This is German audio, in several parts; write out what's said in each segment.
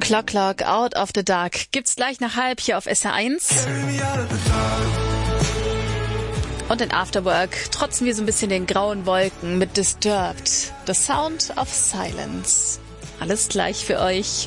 Clock Clock, Out of the Dark gibt's gleich nach halb hier auf SR1. Und in Afterwork trotzen wir so ein bisschen den grauen Wolken mit Disturbed, The Sound of Silence. Alles gleich für euch.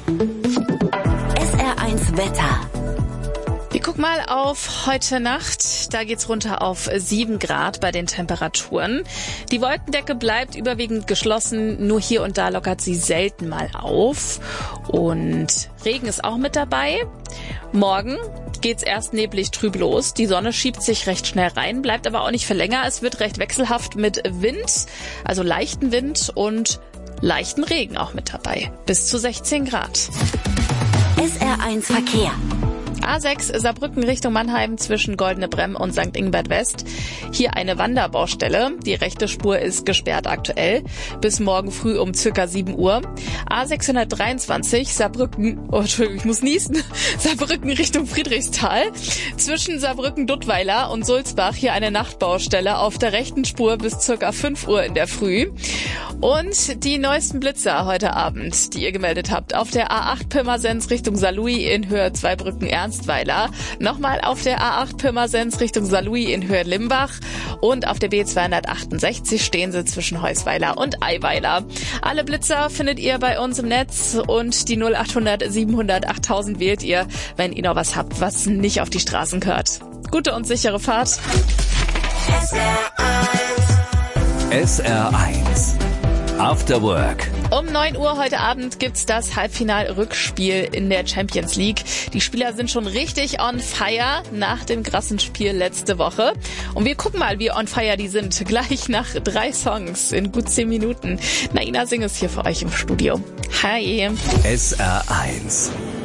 SR1 Wetter. Wir gucken mal auf heute Nacht. Da geht's runter auf 7 Grad bei den Temperaturen. Die Wolkendecke bleibt überwiegend geschlossen. Nur hier und da lockert sie selten mal auf. Und Regen ist auch mit dabei. Morgen geht's erst neblig trüb los. Die Sonne schiebt sich recht schnell rein, bleibt aber auch nicht für länger. Es wird recht wechselhaft mit Wind, also leichten Wind und leichten Regen auch mit dabei. Bis zu 16 Grad. SR1 Verkehr. A6 Saarbrücken Richtung Mannheim zwischen Goldene Bremm und St. Ingbert West. Hier eine Wanderbaustelle. Die rechte Spur ist gesperrt aktuell. Bis morgen früh um circa 7 Uhr. A623 Saarbrücken, ich muss niesen. Saarbrücken Richtung Friedrichsthal. Zwischen Saarbrücken-Duttweiler und Sulzbach hier eine Nachtbaustelle auf der rechten Spur bis circa 5 Uhr in der Früh. Und die neuesten Blitzer heute Abend, die ihr gemeldet habt. Auf der A8 Pirmasens Richtung Saarlouis in Höhe Zweibrücken-Ernstweiler. Nochmal auf der A8 Pirmasens Richtung Saarlouis in Höhe Limbach. Und auf der B268 stehen sie zwischen Heusweiler und Eiweiler. Alle Blitzer findet ihr bei uns im Netz und die 0800 700 8000 wählt ihr, wenn ihr noch was habt, was nicht auf die Straßen gehört. Gute und sichere Fahrt. SR1 After Work. Um 9 Uhr heute Abend gibt's das Halbfinal-Rückspiel in der Champions League. Die Spieler sind schon richtig on fire nach dem krassen Spiel letzte Woche. Und wir gucken mal, wie on fire die sind. Gleich nach 3 Songs in gut 10 Minuten. Naina Singh ist hier für euch im Studio. Hi. SR1